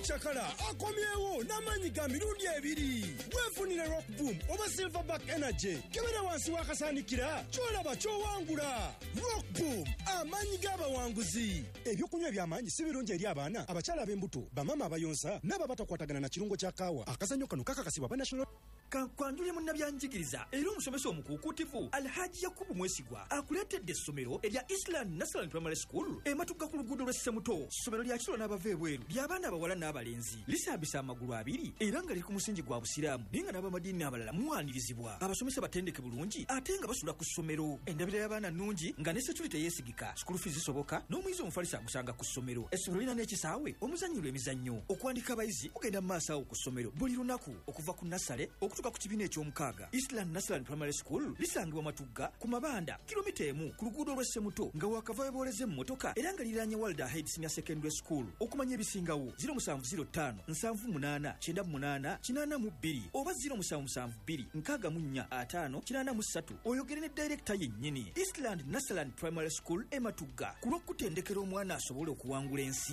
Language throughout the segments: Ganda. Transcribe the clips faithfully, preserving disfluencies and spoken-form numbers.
Muchakala akomyewo n'amanyi ga mirundi ebiri. Weefunire Rock Boom oba Silverback Energy. Kebera wansi wakasanikira kyolaba kyowangula. Rock Boom amanyi g'abawanguzi. Ebyokunywa eby'amaanyi si birungi eri abaana, abakyala ab'embuto, bamama abayonsa n'ababatakwatagana na kirungo kya kaawa. Akazannyo kano kakakasibwa ba National Kankwanjule munnabyanjigiriza era omusomesa omukuukutivu Alhaji Yakubu Mwesigwa akuleetedde essomero erya Island National Primary School ematuka ku luguudo lw'Essemuto. Ssomero lya kiro n'abava ebweru ly'abaana abawala n'abalenzi lisambisa amagulu abiri era nga liri ku musingi gwa busiraamu naye nga n'abamadiini abalala muwaanirizibwa. Abasomesa batendeke bulungi ate nga basula ku ssomero. Endabira y'abaana nnungi nga ne security yeesigika, school fees zisoboka n'omuyizi omufalisa agusanga ku ssomero. Essomero lirina n'ekisaawe omuzannyirwa emizannyo. Okuwandika abayizi mugenda mu maaso awo ku ssomero buli lunaku okuva ku nassale okutuuka ku kibiina eky'omukaaga. Eastland National Primary School lisangibwa Matugga ku Mabanda kilomita emu ku luguudo lw'Essemuto nga wakava weebooleze emmotoka era nga liranye Walder Head Senior Secondary School. Okumanya ebisingawo zero seven zero five seven eight eight nine eight eight two oba zero seven seven two nkaaga mu nnya ataano kinaana mu ssatu oyogere ne director yennyini. Eastland National Primary School e Matugga ku lw'okutendekera omwana asobole okuwangula ensi.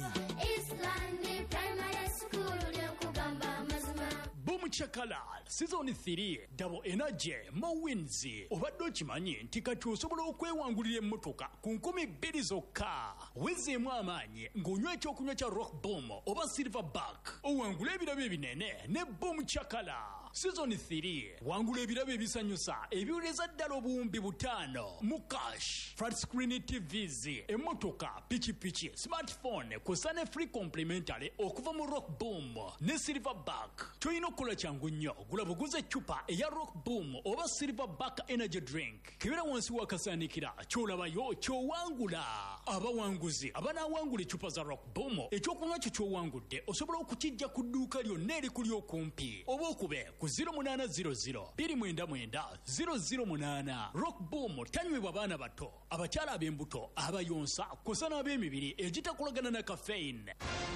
Eastland Primary School lyokugamba amazima. Muchakala season three double energy mawinzi. Obadde okimanyi nti kati osobola okwewangulira emmotoka ku nkumi bbiri zokka. Wezeemu amaanyi ng'onywa ekyokunywa kya Rock Boom oba Silverback owangula ebirabo ebinene ne Boom Chakala. Season three wangula ebirabo ebisanyusa ebiwuleza ddala obuwumbi butaano mu cash, flat screen T Vs, emmotoka, pikipiki, smartphone kw'ossa ne free complimentary okuva mu Rock Boom ne Silverback. Toyina okukola kyangu nnyo, gula buguze eccupa eya Rock Boom oba Silverback energy drink. Kebera wansi wakasaanikira kyolabayo kyowangula. Abawanguzi abanaawangula eccupa za Rock Boom ekyokunywa kyo kyowangudde osobola okukijja ku dduuka lyonna erikuli okumpi oba okube ku zero eight zero zero two nine nine zero zero eight. Rock Boom tanywebwa baana bato, abakyala ab'embuto, abayonsa kw'ossa n'ab'emibiri egitakolagana na caffeine.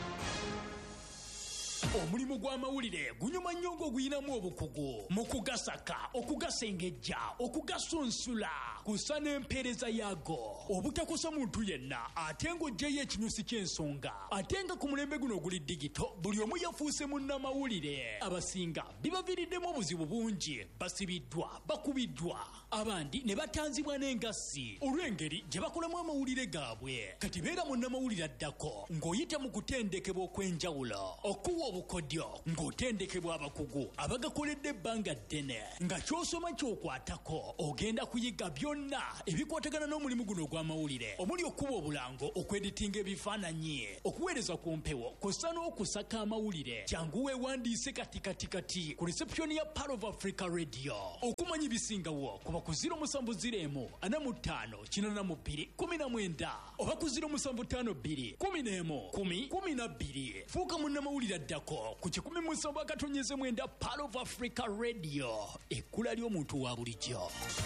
Omulimu gw'amawulire gunyuma nnyo ng'oguyinamu obukugu mu kugasaka, okugasengejja, okugasunsula kussa n'empeereza yaago obutakosa muntu yenna ate ng'oggyeyo ekinyusi ky'ensonga. Ate nga ku mulembe guno oguli digito buli omu yafuuse munnamawulire. Abasinga bibaviiriddemu obuzibu bungi, basibiddwa, bakubiddwa, abandi ne batanzibwa n'engassi olw'engeri gye bakolamu amawulire gaabwe. Kati beera munnamawulire addako ng'oyita mu kutendekebwa okw'enjawulo okuwa obukodyo ng'otendekebwa abakugu abagakoledde ebbanga ddene nga ky'osoma ky'okwatako ogenda kuyiga byonna ebikwatagana n'omulimu guno ogw'amawulire omuli okuba obulango, okweditinga ebifaananyi, okuweereza ku mpewo kw'ossa n'okusaka amawulire. Kyangu weewandiise kati kati kati ku reception ya Pearl of Africa Radio. Okumanya ebisingawo kuba ku zero seven zero one four five kinaana mu bbiri kumi na mwenda oba ku zero seven five two kumi n'emu kumi kumi na bbiri. Fuuka munnamawulire addako ku kikumi mu nsamba akatonyeze mwenda Pearl of Africa Radio, ekkula ly'omuntu wa bulijjo.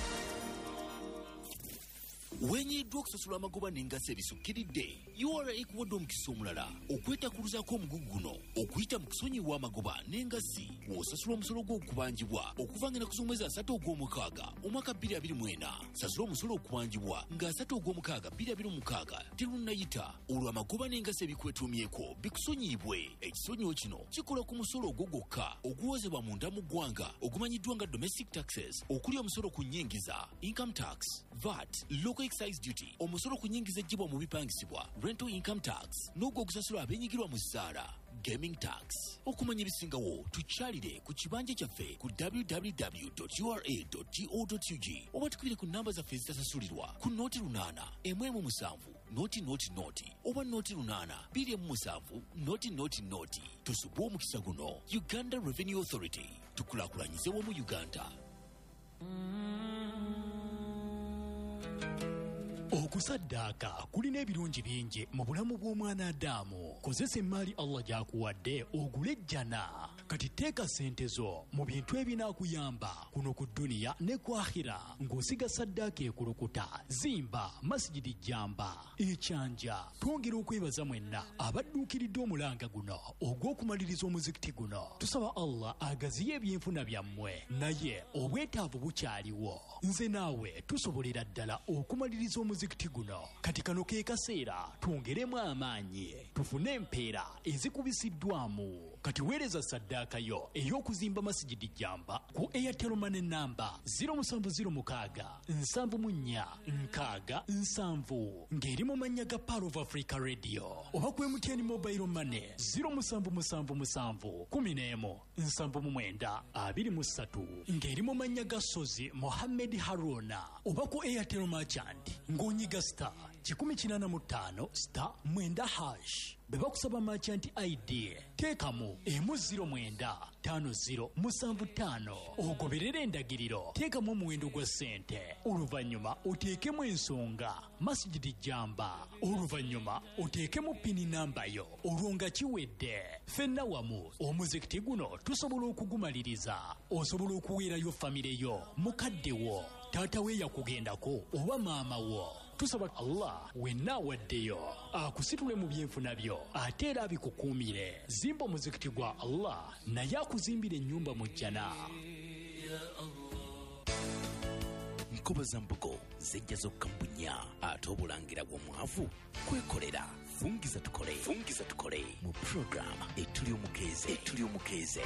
Wenyiddwa okusasula amagoba n'engassi ebisukkiridde, U R A ekuwadde omukisa omulala okwetakuluzaako omugugu guno okuyita mu kusonyiwa amagoba n'engassi w'osasula omusolo gw'okubanjibwa okuva nga ku mwezi asatu ogw'omukaaga omwaka bbiri abiri mu ena. Sasula omusolo okubanjibwa nga asatu ogw'omukaaga bbiri abiri mu mukaaga terunnayita olwo amagoba n'engassi ebikwetuumyeko bikusonyiibwe. Ekisonyiwo kino kikola ku musolo ogwo gwokka oguwozebwa munda mu ggwanga ogumanyiddwa nga domestic taxes, okuli omusolo ku nnyingiza, income tax, V A T, local excise duty, omusolo ku nnyingiza ejjibwa mu bipangisibwa, rental income tax, n'ogwo ogusasulwa abeenyigirwa mu ssaala, gaming tax. Okumanya ebisingawo tukyalire ku kibanja kyaffe ku w w w dot u r a dot go dot u g oba tukubire ku namba zaffe ezitasasulirwa ku nooti lunaana emu emu musanvu nooti nooti nooti oba nooti lunaana bbiri emu musanvu nooti nooti nooti. Tusubwe omukisa guno. Uganda Revenue Authority, tukulaakulanyize wamu Uganda. Okusaddaaka kulina ebirungi bingi mu bulamu bw'omwana Adamu. Kozesa emmaali Allah gy'akuwadde ogule ejjana. Kati teeka ssente zo mu bintu ebinaakuyamba kuno ku dduniya ne ku akhira ng'osiga saddaaka ekulukuta. Zimba masijidi jjamba ekyanja. Twongera okwebaza mwenna abadduukiridde omulanga guno ogw'okumaliriza omuzikiti guno. Tusaba Allah agaziye ebyenfuna byammwe, naye obwetaavu bukyaliwo. Nze naawe tusobolera ddala okumaliriza omuzikiti omuzikiti guno kati kano ke kaseera twongeremu amaanyi tufune empeera ezikubisiddwamu kati weereza saddaaka yo ey'okuzimba masigidi jamba ku Airtel Money namba zero seven zero six seven mu nnya nkaaga nsanvu ng'eri mu mannya ga Power of Africa Radio oba ku M T N Mobile Money zero seven seven seven kumi n'emu nsanvu mu mwenda abiri mu ssatu ng'eri mu mannya ga Sozi Mohammed Haruna oba ku Airtel Merchant ng'onyiga star kikumi kinaana mu ttaano star mwenda hash beba kusaba merchant I D teekamu emu ziro mwenda ttaano ziro musanvu ttaano ogoberera endagiriro teekamu omuwendo gwa ssente oluvannyuma oteekemu ensonga Masjidi Jamba oluvannyuma oteekemu pini namba yo olwo nga kiwedde ffenna wamu omuzikiti guno tusobola okugumaliriza osobola okuweerayo famire yo mukadde wo taata we yakugendako oba maama wo tusaba Allah wenna awaddeyo akusitule mu byenfuna byo ate era abikukuumire zimba omuzikiti gwa Allah naye akuzimbira ennyumba mu jjana. nkoba za mbugo zijja zokka mbunya ate obulangira bw'omwavu kwekolera fungiza tukole fungiza tukole mu program etuli omukeeze etuli omukeeze.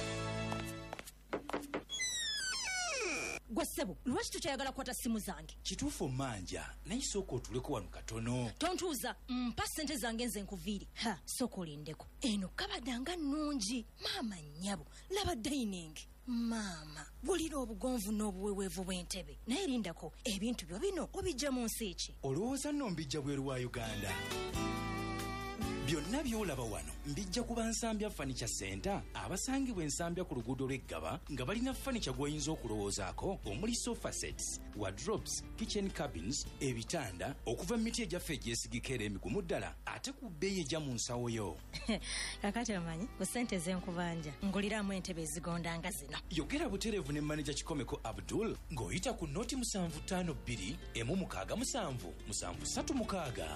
Gwasebo, lwaki tukyayagala kwata simu zange? Kituufu manja, naye sooka otuleko wano katono. Tontuuza, mpa ssente zange nze nkuviiri. Ha, sooka olindeko. Eno kabadanga nnungi. Maama nnyabo, laba dining. Maama, bulira obugonvu n'obuweweevu bw'entebe. Naye lindako, ebintu byo bino obijja mu nsi ki? Olowooza nno mbijja bweru wa Uganda. Byonna by'olaba wano mbijja kuba Nsambya Furniture Center abasangibwa Ensambya ku luguudo lw'Eggaba nga balina furniture gw'oyinza okulowoozaako omuli sofa sets, wardrobes, kitchen cabins, ebitanda okuva mu miti egyaffe egyesigika era emigumu ddala ate ku bbeeyi ejja mu nsawo yo. Kakati omanyi ku ssente z'enkubanja nguliramu entebe ezigonda nga zino. Yogera butereevu ne manager Kikomeko Abdul ng'oyita ku noti musanvu ttaano bbiri emu mukaaga musanvu musanvu ssatu mukaaga.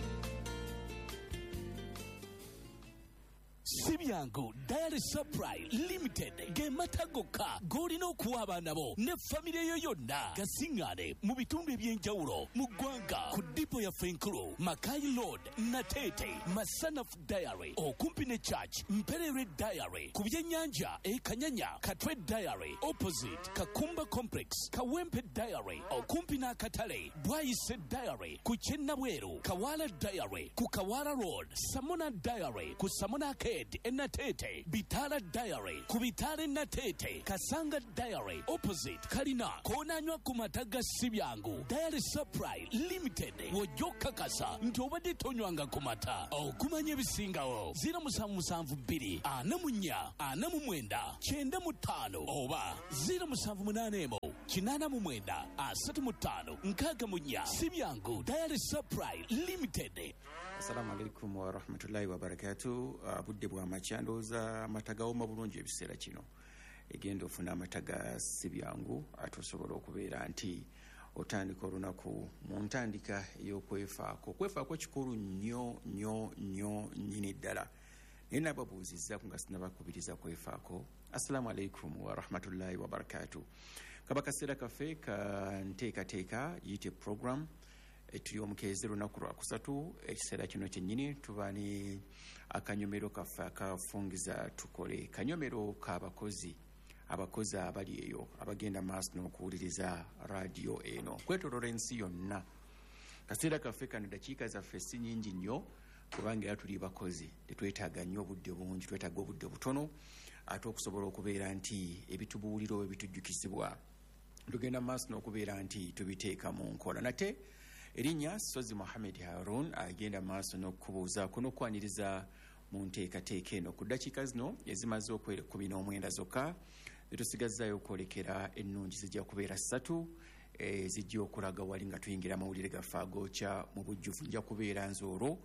Sibyangu Diary Supply Limited gematagoka golina okuwa abaana bo ne famire yo yonna gasingane mu bitundu ebyenjawulo mu ggwanga ku dipo ya Fenkulu Makai Road Natete Masanaf Diary okumpi ne Church Mperere Diary ku byennyanja e Kanyanya Katwe Diary opposite Kakumba Complex Kawempe Diary okumpi n'akatale Bwayise Diary ku Kyennabweru Kawala Diary ku Kawala Road Samona Diary ku Samona Enatete Bitala Diary ku Bitale Natete Kasanga Diary opposite Kalina konanywa ku mataga Sibyangu Diary Supply Limited wojoka kasa nti obadde tonywanga ku mata okumanya ebisingawo zero musanvu musanvu bbiri ana mu nnya ana mu mwenda kyenda mu ttaano oba zero musanvu munaana emu kinaana mu mwenda asatu mu ttaano nkaaga mu nnya Sibyangu Diary Supply Limited. Assalamu alaikum wa rahmatullahi wa barakatuh. Budde bwa macyandoza amatagawo mabulungi ebiseera kino egenda ofuna amataga Sibyangu atosobola okubeera nti otandika olunaku mu ntandika ey'okwefaako okwefaako kikulu nnyo nnyo nnyo nnyini ddala naye nababuuzizza nga sinabakubiriza kwefaako. Assalamu alaikum wa rahmatullahi wa barakatuh. Kaba kaseera kaffe ka nteekateeka yite program etuli omukeeze lunaku lwakusatu ekiseera kino kyennyini tuba ni akanyomero kaffe akafungiza tukole kanyomero k'abakozi abakozi abali eyo abagenda maaso n'okuwuliriza radiyo eno kwetoloola ensi yonna. Kaseera kaffe kano dakiika zaffe si nnyingi nnyo kubanga era tuli bakozi tetwetaaga nnyo obudde bungi twetaaga obudde butono ate okusobola okubeera nti ebitubuulira oba ebitujjukizibwa tugenda maaso n'okubeera nti tubiteeka mu nkola. Nate erinnya Sozi Mohammed Harun agenda maaso n'okubuuzaako n'okwaniriza mu nteekateeka eno ku ddakiika zino ezimaze okwekumi n'omwenda zokka zetusigazaayo okwolekera ennungi zijja kubeera ssatu ezijja okulaga wali nga tuyingira amawulire gaffe agookya mu bujjuvu. Nja kubeera nzoolo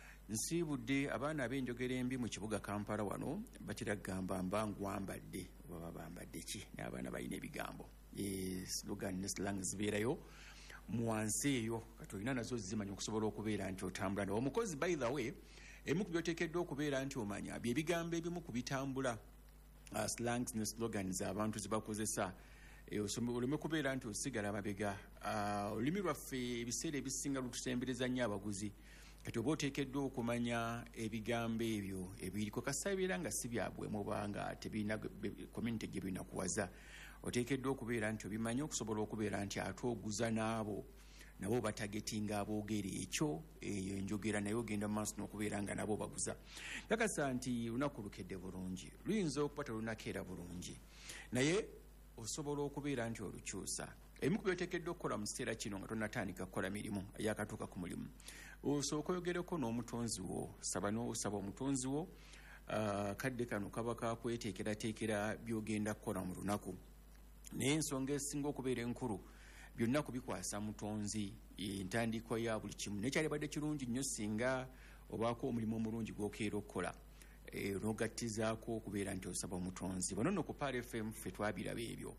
nsiibudde abaana ab'enjogera embi mu kibuga Kampala wano bakira kugamba mba ngwambadde oba bambadde ki naye abaana balina ebigambo slogan ne slang zibeerayo mwansi eyo kati olina nazo zimanya okusobola okubeera nti otambula nawo omukozi. By the way emu ku byoteekeddwa okubeera nti omanya bye bigambo ebimu ku bitambula uh, slangs ne slogans abantu zibakozesa e, oleme kubeera nti osigala mabega. uh, olulimi lwaffe ebiseera ebisinga lutusembereza nnyo abaguzi, kati oba oteekeddwa okumanya ebigambo ebyo ebiriko kasa ebiera nga si byabwemu obanga tebirina community gye binakuwaza, oteekeddwa okubeera nti obimanyi okusobola okubeera nti ate oguza n'abo nabo batagetinga aboogera ekyo, eyo enjogera naye ogenda mu maaso n'okubeera nga nabo baguza. Kakasa nti lunaku lukedde bulungi, luyinza okuba telunakeera bulungi, naye osobola okubeera nti olukyusa. Ebimu ku byoteekeddwa okukola mu kiseera kino nga tonnatandika kukola mirimu eyakatuuka ku mulimu, osooka oyogereko n'omutonzi wo, saba n'osaba omutonzi wo uh, kadde kano kaba kakweteekerateekera byogenda kukola mu lunaku. Naye ensonga esinga okubeera enkulu, byonna kubikwasa mutonzi, entandikwa ya buli kimu. Nekyali badde kirungi nnyo singa obaako omulimu omulungi gw'okeera okukola, e, n'ogattizaako okubeera nti osaba omutonzi. Bano nno ku P R F M ffe twabiraba ebyo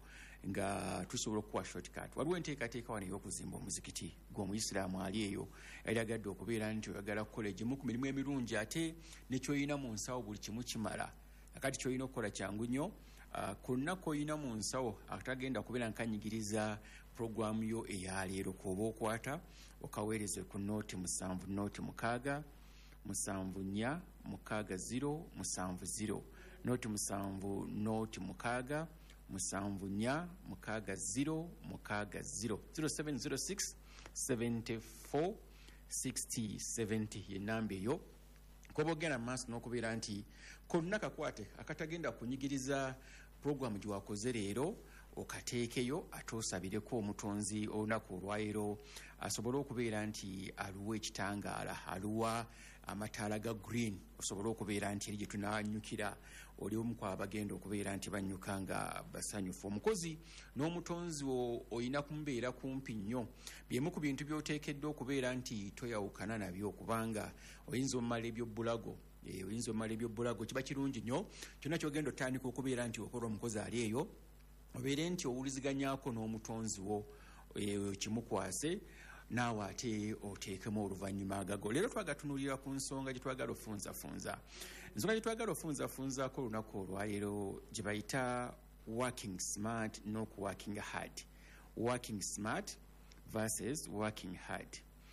nga tusobola okuwa shortcut. Waliwo enteekateeka wano ey'okuzimba omuzikiti gw'omuyisiraamu ali eyo yali agadde okubeera nti oyagala kukola egimu ku mirimu emirungi, ate nekyoyina mu nsawo buli kimu kimala. Akati kyoyina okukola kyangu nnyo. Uh, ku nnaku oyina mu nsawo atagenda kubeera nkanyigiriza programu yo eyaleero, kuba okwata okaweereze ku nooti musanvu nooti mukaaga musanvu nnya mukaaga ziro musanvu ziro, nooti musanvu nooti mukaaga musanvu nnya mukaaga ziro mukaaga ziro, zero seven zero six seven four six zero seven zero ye namba eyo. Kuba ogenda maaso n'okubeera nti konna kakwate akatagenda kunyigiriza programu gye wakoze leero okateekeyo, ate osabireko omutonzi olunaku olwaleero asobole okubeera nti aluwa ekitangaala, aluwa amataala ga green, osobole okubeera nti eri gye tunanyukira oli omu ku abagenda okubeera nti banyuka nga basanyufu. Omukozi n'omutonzi wo oyina kumubeera kumpi nnyo, byemu ku bintu by'oteekeddwa okubeera nti toyawukana nabyo, kubanga oyinza omumala ebyobulago e, oyinza omumala ebyobulago. Kiba kirungi nnyo kyonna kyogenda otandika okubeera nti okola omukozi ali eyo, obeere nti owuliziganyako n'omutonzi wo e, kimukwase naawe ate oteekemu oluvannyuma agago. Leero twagatunulira ku nsonga gye twagala ofunzafunza. Ensonga gye twagala ofunzafunzaako olunaku olwaleero gye bayita working smart n'oku working hard. Working smart versus working hard.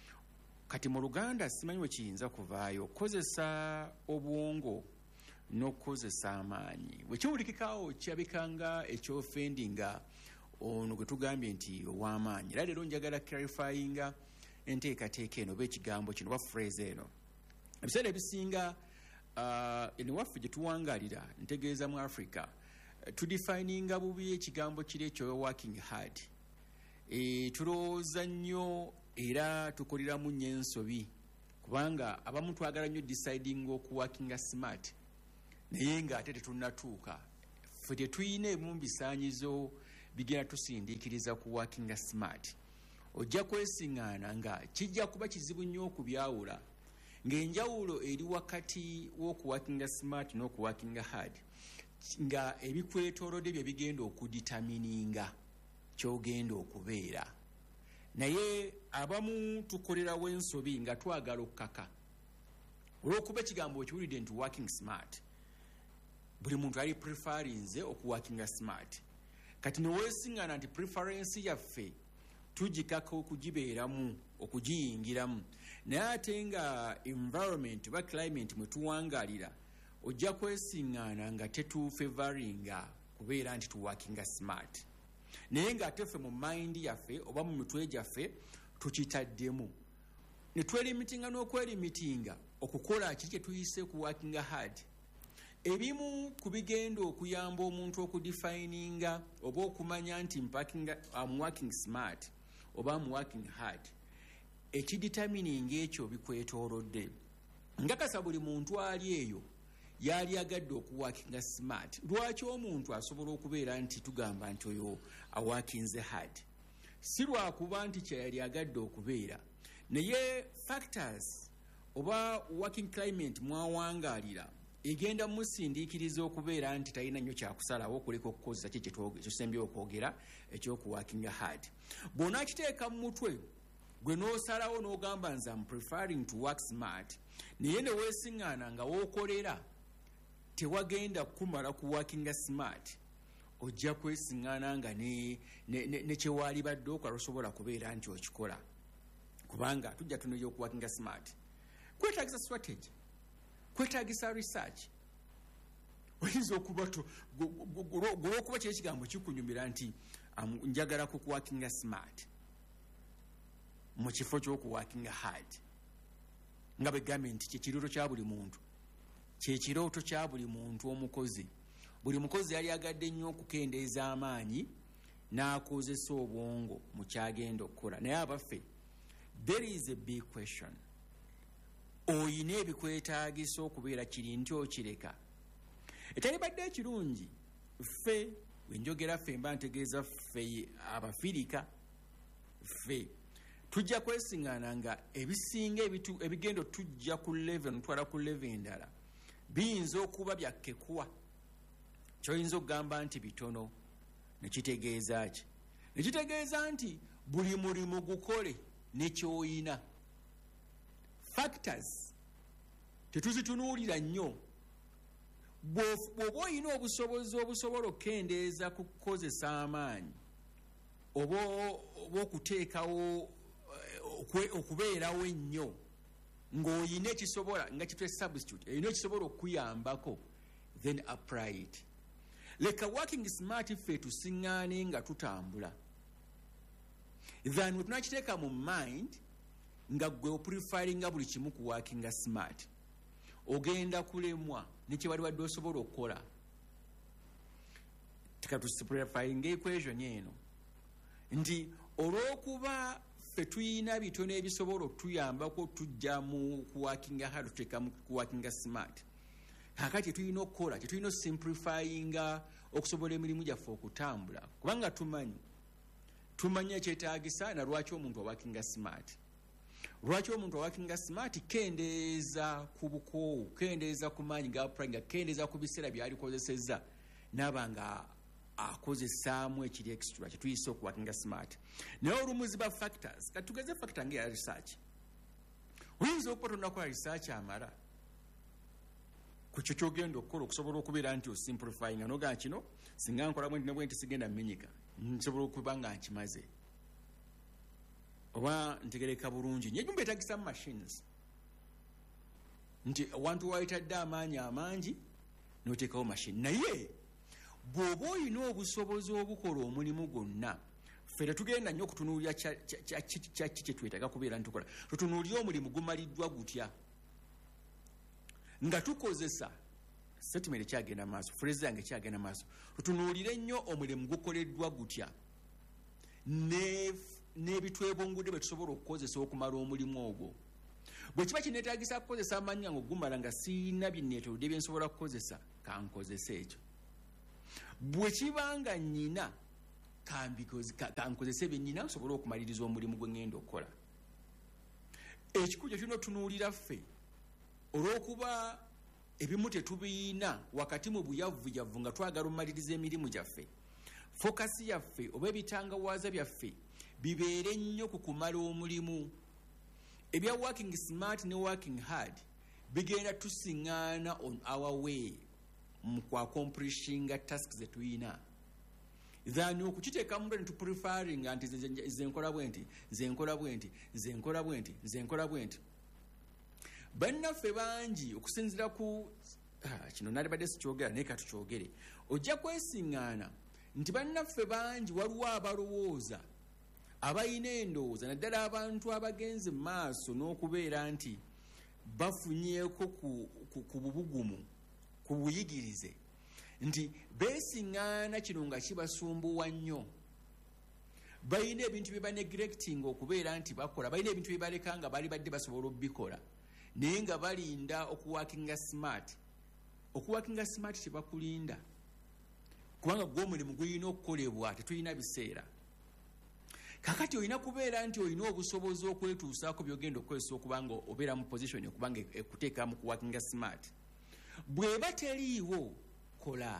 Kati mu Luganda simanyi we kiyinza kuvaayo, kozesa obwongo n'okukozesa amaanyi. Bwe kiwulikikaawo kyabikanga ekyofendinga ono gwe tugambye nti ow'amaanyi. Era leero njagala clarifyinga enteekateeka eno oba ekigambo kino oba phrase eno. Ebiseera ebisinga uh, eno waffe gye tuwangaalira ntegeeza mu Africa uh, tudefininga bubi ekigambo kiri ekyo working hard. E, tulowooza nnyo era tukoleramu nnyo ensobi, kubanga abamu twagala nnyo deciding oku working smart, naye ng'ate tetunnatuuka. Ffe tetuyina ebimu bisaanyizo bigenda tusindiikiriza ku working smart. Ojja kwesiŋŋaana nga kijja kuba kizibu nnyo okubyawula, ng'enjawulo eri wakati w'oku working smart n'oku working hard nga ebikwetoolodde bye bigenda okuditamininga ky'ogenda okubeera. Naye abamu tukolerawo ensobi nga twagala okukaka olw'okuba ekigambo okiwulidde nti working smart, buli muntu ali prefarinze oku working smart. Kati neweesiŋŋaana nti preference yaffe tugikaka okugibeeramu okugiyingiramu, naye ate nga environment oba climate mwe tuwangaalira ojja kwesiŋŋaana nga tetufevaringa kubeera nti tu working smart, naye ng'ate ffe mu mind yaffe oba mu mitwe gyaffe tukitaddemu ne twerimitinga n'okwerimitinga okukola kiri kye tuyise ku working hard. Ebimu ku bigenda okuyamba omuntu okudefininga oba okumanya nti I'm working smart oba I'm working hard, ekiditamininga ekyo bikwetoolodde. Ngakasa buli muntu ali eyo yali agadde okuworkinga smart. Lwaki omuntu asobola okubeera nti tugamba nti oyo aworkinze hard? Si lwakuba nti kyeyali agadde okubeera, naye factors oba working climate mwawangaalira egenda musindiikiriza okubeera nti talina nnyo kyakusalawo okuleka okukozesa kye kyesembye okwogera ekyokuworkinga hard. Bw'onaakiteeka mu mutwe gwe n'osalawo n'ogamba nze am preferring to work smart, naye ne weesiŋŋaana nga w'okolera tewagenda kumala ku workinga smart, ojja kwesiŋŋaana nga ne, ne, ne, ne kyewaali badde okola osobola kubeera nti okikola kubanga tujja tunoyo okuwakinga smart. Kwetaagisa strategy, kwetaagisa research. Oyinza okuba olwokuba kyo ekigambo kikunyumira nti um, njagala kukuwakinga smart mu kifo ky'okuwakinga hard nga begambye nti kyekirooto kya buli muntu, kyekirooto kya buli muntu omukozi. Buli mukozi yali agadde nnyo okukendeeza amaanyi n'akozesa obwongo mu kyagenda okukola. Naye abaffe, there is a big question. Oyina ebikwetaagisa okubeera kiri nti okireka. Ekyalibadde ekirungi ffe wenjogera ffe mba ntegeeza ffe Abafirika, ffe tujja kwesiŋŋaana nga ebisinga ebigendo tujja ku level nutwala ku level endala biyinza okuba byakkekuwa. Kyoyinza okugamba nti bitono, nekitegeeza ki? Nekitegeeza nti buli mulimu gukole nekyoyina. Factors tetuzitunuulira nnyo. Bw'oba oyina obusobozi obusobola okukendeeza ku kukozesa amaanyi oba okuteekawo okubeerawo ennyo ng'oyina ekisobola nga kitwe substitute, oyina ekisobola okuyambako, then apply it. Leka working smart ffe tusiŋŋaane nga tutambula than wetunakiteeka mu mind nga gwe oprefaringa buli kimu ku working smart. Ogenda kulemwa nekye wadde osobola okukola. Tikatusiprefaringa equation eno nti olw'okuba ffe tuyina bitono ebisobola okutuyambako tujja mu kuwakinga hard tuteeka mu kuwakinga smart. Kakati tuyina okukola, tuyina simplifyinga okusobola emirimu gyaffe okutambula kubanga tumanyi tumanyi ekyetaagisa na lwaki omuntu awakinga smart. Lwaki omuntu awakinga smart? Kendeeza ku bukoowu, kendeeza ku maanyi g'apurayinga, kendeeza ku biseera by'alikozesezza n'abanga akozesaamu ekiri extra kye tuyise okuwakinga smart. Naye olumuzi ba factors, kati tugeze factor ng'eya research. Oyinza okuba tonnakola research amala ku kyo kyogenda okukola okusobola okubeera nti osimplifying nga noga kino singa nkola bwe nti ne bwe nti sigenda mmenyika nsobola okuba nga nkimaze oba ntegereka bulungi nnyo. Ejjumba etagisa machines nti awantu wayitadde amaanyi amangi n'oteekawo machine. Naye bw'oba olina obusobozi obukola omulimu gwonna, ffe tetugenda nnyo okutunuulira kiki kye twetaaga kubeera ntukola. Tutunuulire omulimu gumaliddwa gutya nga tukozesa statement ekyagenda maaso, phrase yange ekyagenda maaso. Tutunuulire nnyo omulimu gukoleddwa gutya n'ebitwebungudde bwe tusobola okukozesa okumala omulimu ogwo. Bwe kiba kineetaagisa kukozesa amaanyi gange ogumala nga siina binneetolodde bye nsobola kukozesa, kankozese ekyo. Bwe kiba nga nnyina kankozese bye nnyina nsobole okumaliriza omulimu gwe ngenda okukola. Ekikulu kye tulina otunuulira ffe olw'okuba ebimu tetubiina wakati mu buyavuyavvu nga twagala omaliriza emirimu gyaffe. Fokasi yaffe oba ebitangawaaza byaffe bibeere nnyo ku kumala omulimu. Ebya working smart ne working hard bigenda tusiŋŋaana on our way mu kwakompulishinga tasks ze tuyina. Then okukiteeka mu ne tuprefaringa nti nze nkola bwe nti nze nkola bwe nti nze nkola bwe nti nze nkola bwe nti. Bannaffe bangi okusinziira ku ah, kino nalibadde sikyogera naye katukyogere, ojja kwesiŋŋaana nti bannaffe bangi waliwo abalowooza abayina endowooza naddala abantu abagenze mu maaso n'okubeera nti bafunyeeko ku, ku, ku bubugumu ku buyigirize nti beesiŋŋaana kino nga kibasumbuwa nnyo. Balina ebintu bye baneglecting okubeera nti bakola, balina ebintu bye baleka nga bali badde basobola obikola naye nga balinda okuwakinga smart. Okuwakinga smart tebakulinda kubanga gw'omulimu gulina okukolebwa, tetulina biseera. Kakati olina kubeera nti olina obusobozi okwetuusaako byogenda okukozesa okubanga obeera mu position okubanga ekuteeka mu kuwakinga smart. Bw'eba teriiwo, kola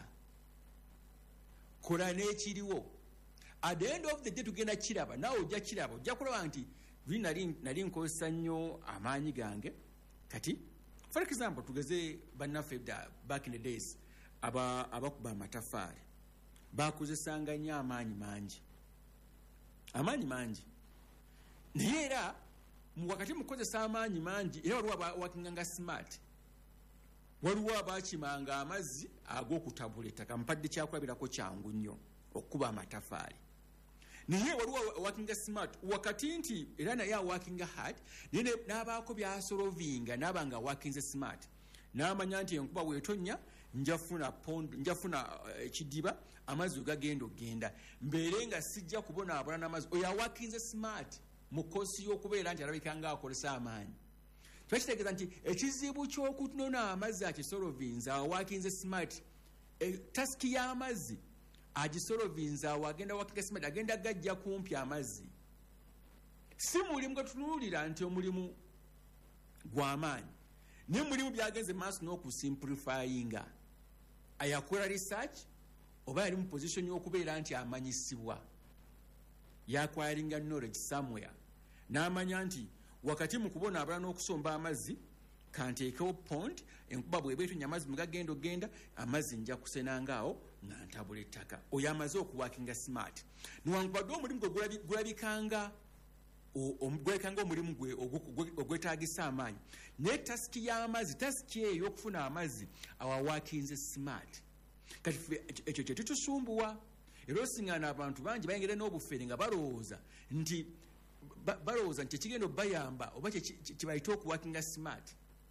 kola n'ekiriwo. At the end of the day tugenda kiraba, naawe ojja kiraba, ojja kulaba nti nali nali nkozesa nnyo amaanyi gange. Kati for example tugeze bannaffe back in the days aba abakuba amatafaali bakozesanga nnyo amaanyi mangi amaanyi mangi naye era wakati mukozesa amaanyi mangi era waliwo abawakinganga smart waliwo abakimanga amazzi ag'okutabula ettaka mpadde kyakulabirako kyangu nnyo okukuba amatafaali naye waliwo awakinga smart wakati nti era naye awakinga hard naye n'abaako byasolovinga n'aba nga awakinze smart n'amanya nti enkuba bw'etonnya njafuna njafuna ekidiba amazzi gagenda ogenda mbeere nga sijja kubonaabona n'amazzi oyo awakinze smart mu kkosi y'okubeera nti alabika nga akozesa amaanyi twekitegeeza nti ekizibu ky'okunona amazzi akisolovinza awakinze smart tasiki y'amazzi agisolovinza awo agenda wakinga smart agenda gajja kumpi amazzi si mulimu gwetunuulira nti omulimu gw'amaanyi naye mulimu byagenze maaso n'okusimplifyinga ayakola research oba yali mu position y'okubeera nti amanyisibwa yakwalinga knowledge somewhere n'amanya nti wakati mu kubonaabala n'okusomba amazzi kanteekewo pond enkuba bw'eba etonnya amazzi mugagenda ogenda amazzi nja kusenangaawo nga ntabula ettaka oyo amaze okuwakinga smart niwankubadde omulimu gwe gulabikanga gwekanga omulimu gwe ogwetaagisa amaanyi naye tasiki y'amazzi tasiki eyo y'okufuna amazzi awawakinze smart kati ekyo kye tutusumbuwa era osiŋŋaana abantu bangi bayengere n'obufere nga balowooza nti balowooza nti ekigenda obayamba oba kyebayita okuwakinga smart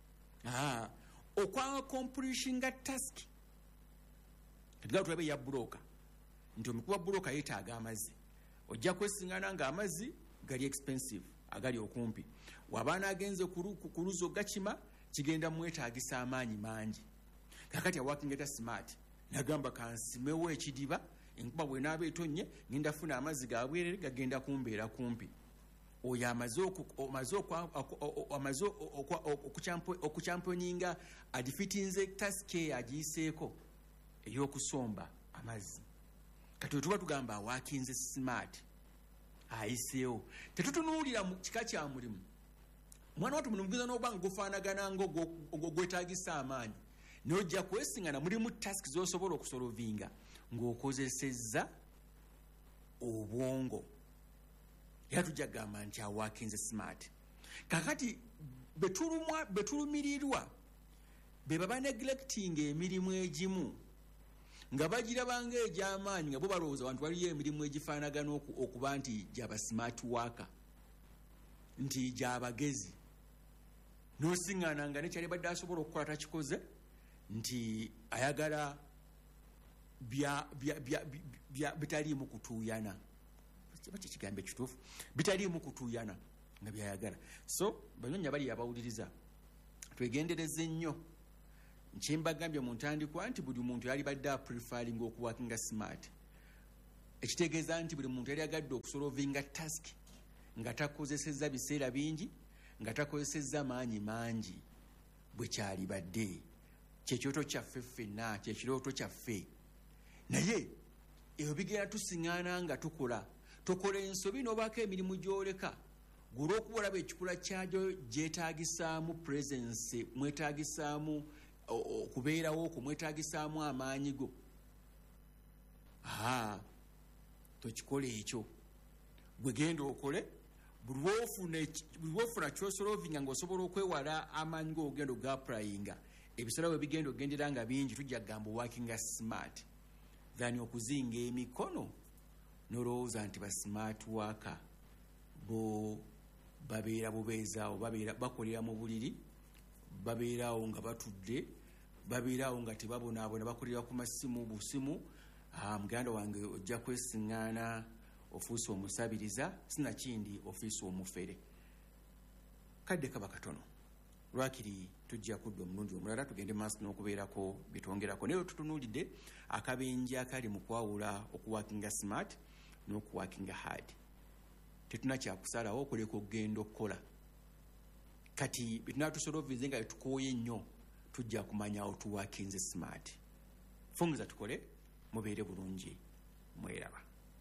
okwakompulishinga tasiki katigala tulabe ya buloka nti omikuba buloka yeetaaga amazzi ojja kwesiŋŋaana nga amazzi gali expensive agali okumpi wabaana agenze ku luzo gakima kigenda mwetaagisa amaanyi mangi kakati awakingeta smart nagamba kansimewo ekidiba enkuba bwenaaba etonye ngenda funa amazzi gabwerere gagenda kumbeera kumpi oyo amaze okuchamponinga adifitinze tasike agiyiseeko ey'okusomba amazzi kati wetuba tugamba awakinze smart ayiseewo tetutunuulira mu kika kya mulimu mwana watu mulimu gwiza n'oba nga gufaanagana ng'ogwetaagisa amaanyi n'ojja kwesiŋŋana mulimu tasiki z'osobola okusolovinga ng'okozesezza obwongo era tujja kugamba nti awakinze smart kakati betulumirirwa be baba neglecting emirimu egimu nga bagirabanga egy'amaanyi nga bo balowooza abantu waliyo emirimu egifaanagana okuba nti gyaba smart worker nti gyabagezi n'osiŋŋaana nga nekyali badde asobola okukola takikoze nti ayagala bitaliimu kutuuyana kikigambo ekituufu bitaliimu kutuuyana nga byayagala so banyonya bali abawuliriza twegendereze nnyo nkyembagambye mu ntandikwa nti buli muntu yali badde aprefaringa okuwakinga smart ekitegeeza nti buli muntu yali agadde okusolovinga task nga takozesezza biseera bingi nga takozesezza maanyi mangi bwe kyali badde kyekyoto kyaffe ffenna kyekirooto kyaffe naye ebyo bigenda tusiŋŋaana nga tukola tokola ensobi n'obaako emirimu gy'oleka gwolw'okuba olaba ekikula kyagyo gyetaagisaamu presence mwetaagisaamu okubeerawo okwo mwetaagisaamu amaanyi go aa tokikola ekyo gwe genda okole buli lwofuna kyosolovinga ng'osobola okwewala amaanyi go ogenda ogapurayinga ebiseera bwe bigenda ogendera nga bingi tujja kugamba owakinga smart than okuzinga emikono nolowooza nti ba smart worker bo babeera bubeezaawo bakolera mu buliri babeeraawo nga batudde babeeraawo nga tebabonaabona bakolera ku masimu busimu muganda wange ojja kwesiŋŋaana ofuusa omusabiriza sinakindi ofiisa omufere kadde kaba katono lwakiri tujja kudda omulundi omulala tugende maaso n'okubeerako bitwongerako naye tutunuulidde akabenje akali mu kwawula okuwakinga smart n'okuwakinga hard tetuna kyakusalawo okuleka okugenda okukola kati betunatusoloovinze nga tetukooye nnyo tujja kumanya otuwakinze smart fungiza tukole mubeere bulungi mweraba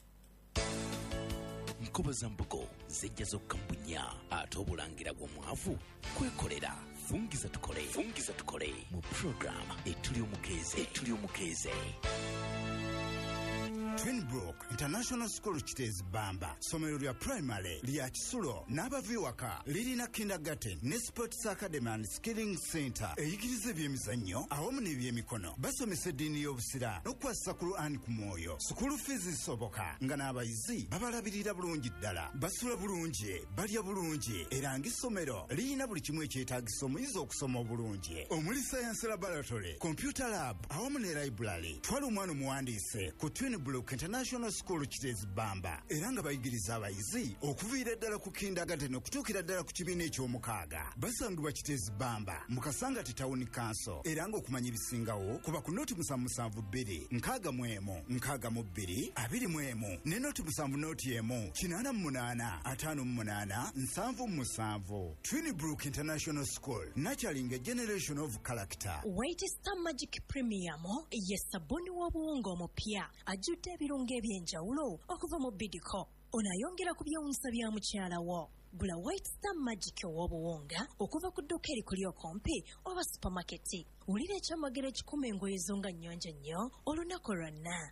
nkoba za mbugo zijja zokkambunya ate obulangira bw'omwavu kwekolera fungiza tukole fungiza tukole mu program etuli omukeeze etuli omukeeze Twinbrook International School Kitezi Bamba, somero lya primary lya Kisulo n'abaviwaka lirina kindergarten ne sports academy and skilling center eyigiriza ebyemizannyo awamu n'ebyemikono. Basomesa eddiini y'obusira n'okukwasa ku Quran ku mwoyo. School fees zisoboka nga n'abayizi babalabirira bulungi ddala, basula bulungi, balya bulungi era ng'essomero lirina buli kimu ekyetaagisa omuyizi okusoma obulungi omuli science laboratory, computer lab awamu ne library. Twala omwana omuwandiise ku Twinbrook International School Kitezi Bamba era nga bayigiriza abayizi okuviira ddala ku kindergarten okutuukira ddala ku kibiina eky'omukaaga. Basangibwa Kitezi Bamba mu Kasangati Town Council era ng'okumanya ebisingawo kuba ku noti musanvu musanvu bbiri nkaaga mu emu nkaaga mu bbiri abiri mu emu ne noti musanvu noti emu kinaana mu munaana ataano mu munaana nsanvu mu musanvu. Twinbrook International School, nurturing a generation of character. White Star Magic Premium ye sabuni w'obuwunga omupya ajjudde ebirungo eby'enjawulo okuva mu bidiko. Onayongera ku byewuunyisa bya mukyala wo. Gula White Star Magic ow'obuwunga okuva ku dduuka erikuli okumpi oba supamaketi. Wulira ekyamagero ekikuma engoye zo nga nnyonjo nnyo olunaku lwonna.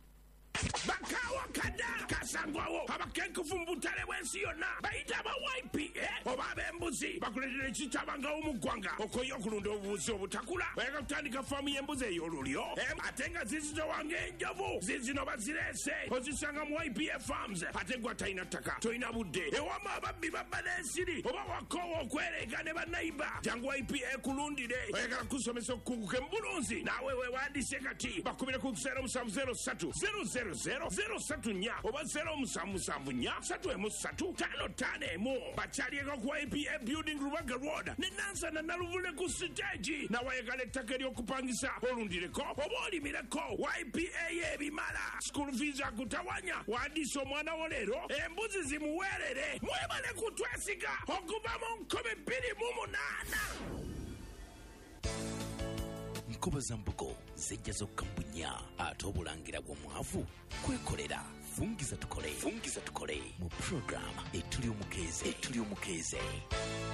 Bakawa kada kasangwawo abakenkufu mu butale bw'ensi yonna bayita aba Y P A oba ab'embuzi bakuletera ekitabanga mu ggwanga okoye okulunda obubuzi obutakula bayaka kutandika faamu y'embuzi ey'olulyo ate nga zizitowanga enjovu zizino bazireese ozisanga mu Y P A Farms ate gwe atalina ttaka tolina budde ewamu ababbi babba n'ensiri oba wakoowa okwereega ne bannayiba jangu Y P A kulundire oyagala kusomesa okukunguka embulunzi naawe weewandiise kati bakubire ku zero musanvu zero ssatu zero zero zero zero satu nnya oba zero musanvu musanvu nnya satu emu ssatu ttaano ttaano emu bakyalieko ku Y P A Building Rubaga Road ne Nansana Naluvule ku siteegi nawayagala ettaka ery'okupangisa olundireko oba olimireko Y P A y'ebimala school fees akutawanya wandiisa omwana wo leero embuzi zimuweerere mwebale kutwesiga okuva mu nkumi bbiri mu munaana. Nkoba za mbugo zijja zokka mbunya ate obulangira bw'omwavu kwekolera. Fungiza tukole fungiza tukole mu program etuli omukeeze etuli omukeeze